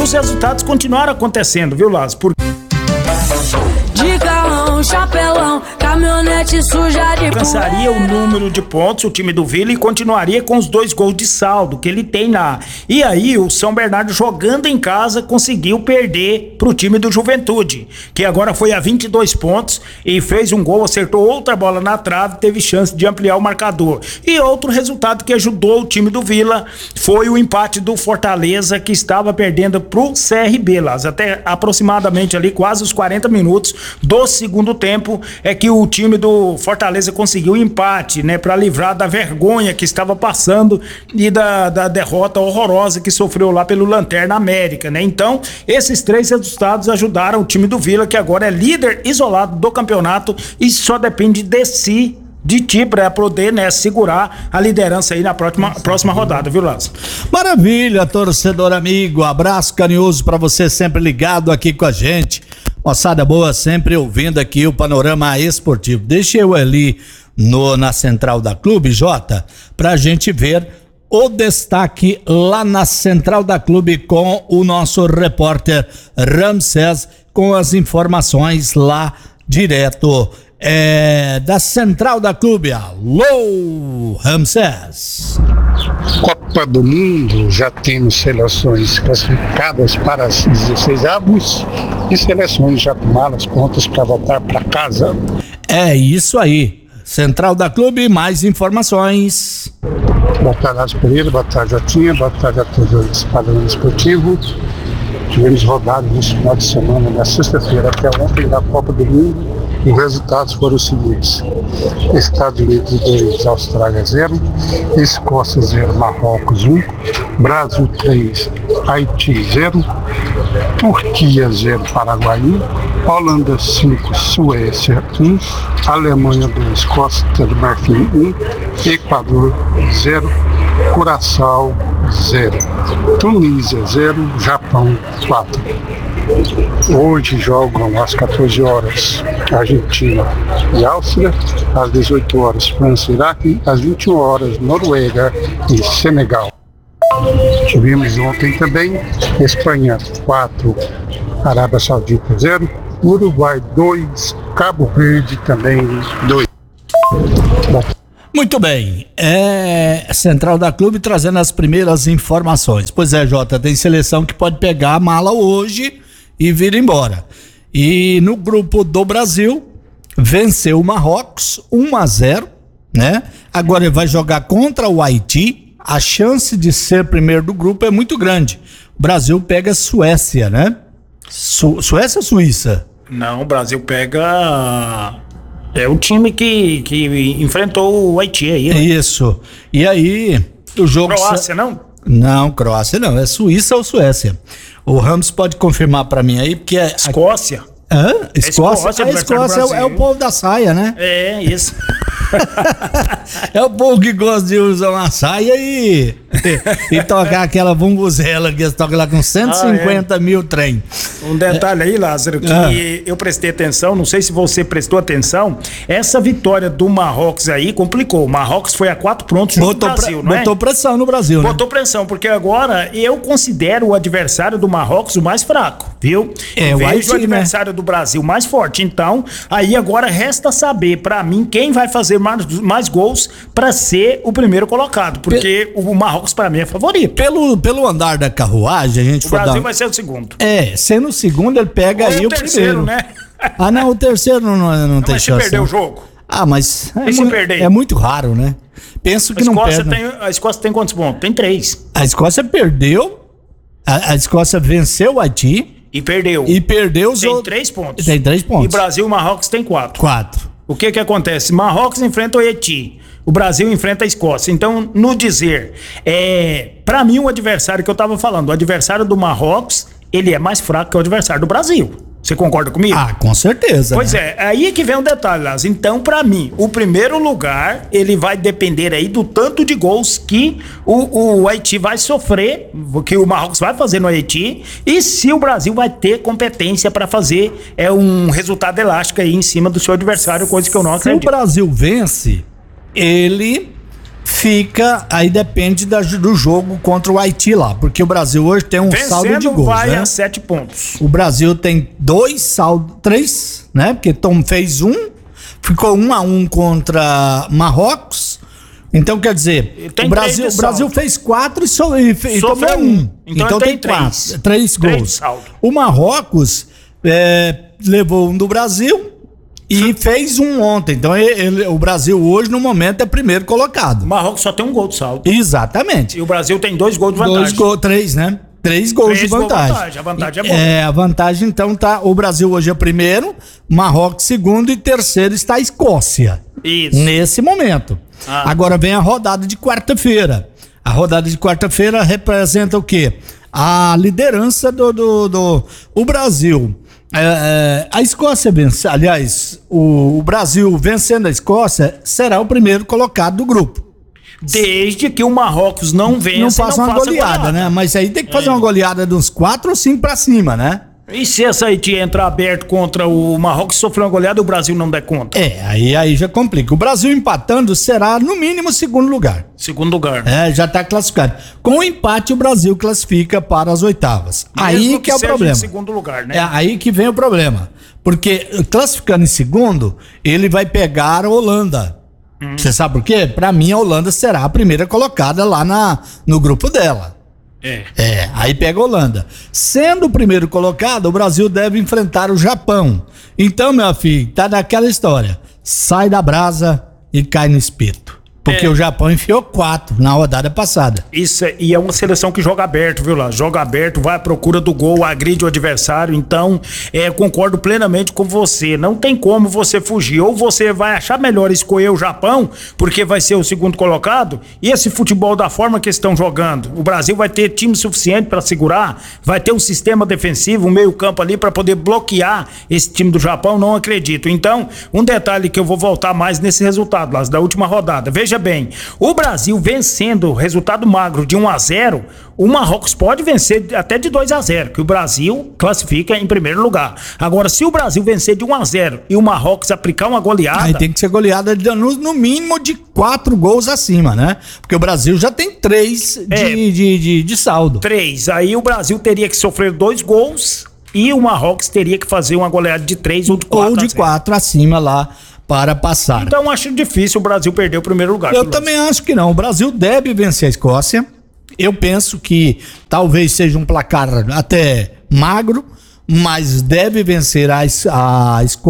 os resultados continuaram acontecendo, viu, Lázaro? De carrão, chapelão, caminhonete suja de alcançaria o número de pontos o time do Vila e continuaria com os 2 gols de saldo que ele tem lá. E aí o São Bernardo, jogando em casa, conseguiu perder pro time do Juventude, que agora foi a 22 pontos e fez um gol, acertou outra bola na trave, teve chance de ampliar o marcador. E outro resultado que ajudou o time do Vila foi o empate do Fortaleza, que estava perdendo pro CRB, Lázaro, até aproximadamente ali quase os 40 minutos do segundo tempo é que o time do Fortaleza conseguiu o empate, né, para livrar da vergonha que estava passando e da derrota horrorosa que sofreu lá pelo Lanterna América, né? Então, esses 3 resultados ajudaram o time do Vila, que agora é líder isolado do campeonato e só depende de ti para poder, né, segurar a liderança aí na próxima rodada, viu, Lázaro? Maravilha, torcedor amigo, abraço carinhoso para você, sempre ligado aqui com a gente. Moçada boa, sempre ouvindo aqui o Panorama Esportivo. Deixa eu ali na Central da Clube, Jota, pra gente ver o destaque lá na Central da Clube com o nosso repórter Ramsés, com as informações lá direto da Central da Clube. Alô, Ramsés. Copa do Mundo, já temos seleções classificadas para as 16 avos e seleções já tomaram as contas para voltar para casa. É isso aí. Central da Clube, mais informações. Boa tarde, Lázaro Pereira, boa tarde, Jotinha, boa tarde a todos os padrões esportivos. Tivemos rodadas nesse final de semana, na sexta-feira até ontem, da Copa do Mundo. Os resultados foram os seguintes: Estados Unidos 2, Austrália 0, Escócia 0, Marrocos 1, Brasil 3, Haiti 0, Turquia 0, Paraguai 1, Holanda 5, Suécia 1, Alemanha 2, Costa do Marfim 1, Equador 0, Curaçao 0, Tunísia 0, Japão 4. Hoje jogam às 14 horas Argentina e Áustria, às 18 horas França e Iraque, às 21 horas Noruega e Senegal. Tivemos ontem também Espanha 4, Arábia Saudita 0, Uruguai 2, Cabo Verde também 2. Muito bem, Central da Clube trazendo as primeiras informações. Pois é, Jota, tem seleção que pode pegar a mala hoje e vir embora. E no grupo do Brasil, venceu o Marrocos 1-0, né? Agora ele vai jogar contra o Haiti. A chance de ser primeiro do grupo é muito grande. O Brasil pega a Suécia, né? Suécia ou Suíça? Não, o Brasil pega... É o time que enfrentou o Haiti aí, né? Isso. E aí, o jogo... Croácia, não? Não, Croácia não. É Suíça ou Suécia. O Ramos pode confirmar pra mim aí, porque é... Escócia. Hã? Escócia? A Escócia é o povo da saia, né? É, isso. É o povo que gosta de usar uma saia e tocar aquela vuvuzela que eles tocam lá com 150 mil trem. Um detalhe aí, Lázaro, que eu prestei atenção, não sei se você prestou atenção, essa vitória do Marrocos aí complicou. O Marrocos foi a 4 pontos no Brasil, não é? Botou pressão no Brasil, né? Botou pressão, porque agora eu considero o adversário do Marrocos o mais fraco, viu? Eu vejo o adversário do Brasil mais forte. Então, aí agora resta saber pra mim quem vai fazer mais gols pra ser o primeiro colocado, porque o Marrocos pra mim é favorito. Pelo andar da carruagem, a gente o Brasil vai ser o segundo. Sendo o segundo, ele pega aí o terceiro, primeiro. Né? Ah, não, o terceiro não tem chance. Mas se perder o jogo? Ah, mas é muito raro, né? Penso que não perde. A Escócia tem quantos pontos? Tem 3. A Escócia perdeu, a Escócia venceu o Haiti. E perdeu. Os tem outros. 3 pontos. Tem 3 pontos. E Brasil e Marrocos tem 4. 4. O que acontece? Marrocos enfrenta o Haiti. O Brasil enfrenta a Escócia. Então, no dizer, pra mim o adversário que eu tava falando, o adversário do Marrocos, ele é mais fraco que o adversário do Brasil. Você concorda comigo? Ah, com certeza. Pois né? Aí que vem um detalhe, Lázaro. Então, pra mim, o primeiro lugar, ele vai depender aí do tanto de gols que o Haiti vai sofrer, que o Marrocos vai fazer no Haiti, e se o Brasil vai ter competência pra fazer um resultado elástico aí em cima do seu adversário, coisa que eu não acredito. Se o Brasil vence, ele Aí depende do jogo contra o Haiti lá, porque o Brasil hoje tem um saldo de gols, vai né? a 7 pontos. O Brasil tem 3, né? Porque Tom fez ficou 1-1 contra Marrocos. Então, quer dizer, o Brasil fez 4 e tomou 1. Então tem 3 gols. O Marrocos levou 1 do Brasil e fez 1 ontem. Então o Brasil hoje, no momento, é primeiro colocado. O Marrocos só tem 1 gol de saldo. Exatamente. E o Brasil tem 2 gols de vantagem. 3, né? 3 gols de vantagem. A vantagem é boa. A vantagem, então, tá. O Brasil hoje é primeiro, Marrocos segundo e terceiro está a Escócia. Isso. Nesse momento. Agora vem a rodada de quarta-feira. A rodada de quarta-feira representa o quê? A liderança o Brasil. A Escócia vence, aliás, o Brasil vencendo a Escócia será o primeiro colocado do grupo. Desde que o Marrocos não vença, não faça uma goleada, né? Mas aí tem que fazer uma goleada de uns 4 ou 5 pra cima, né? E se essa Haiti entrar aberto contra o Marrocos, sofrer uma goleada, o Brasil não der conta? Aí já complica. O Brasil empatando será no mínimo segundo lugar. Segundo lugar. Já tá classificado. Com o empate, o Brasil classifica para as oitavas. Aí que é o problema. Segundo lugar, né? Aí que vem o problema. Porque classificando em segundo, ele vai pegar a Holanda. Você sabe por quê? Pra mim, a Holanda será a primeira colocada lá no grupo dela. Aí pega a Holanda. Sendo o primeiro colocado, o Brasil deve enfrentar o Japão. Então, meu filho, tá naquela história. Sai da brasa e cai no espeto. Porque o Japão enfiou 4 na rodada passada. Isso, e é uma seleção que joga aberto, viu lá? Joga aberto, vai à procura do gol, agride o adversário. Então, concordo plenamente com você. Não tem como você fugir. Ou você vai achar melhor escolher o Japão, porque vai ser o segundo colocado, e esse futebol da forma que estão jogando, o Brasil vai ter time suficiente para segurar, vai ter um sistema defensivo, um meio campo ali para poder bloquear esse time do Japão, não acredito. Então, um detalhe que eu vou voltar mais nesse resultado, lá, da última rodada. Veja bem, o Brasil vencendo, resultado magro de 1-0, o Marrocos pode vencer até de 2-0, que o Brasil classifica em primeiro lugar. Agora, se o Brasil vencer de 1-0 e o Marrocos aplicar uma goleada... Aí tem que ser goleada no mínimo de 4 gols acima, né? Porque o Brasil já tem 3 de saldo. 3, aí o Brasil teria que sofrer 2 gols e o Marrocos teria que fazer uma goleada de 3 ou de 4. Ou de 4 acima lá, para passar. Então acho difícil o Brasil perder o primeiro lugar. Eu também acho que não. O Brasil deve vencer a Escócia. Eu penso que talvez seja um placar até magro, mas deve vencer a Escócia.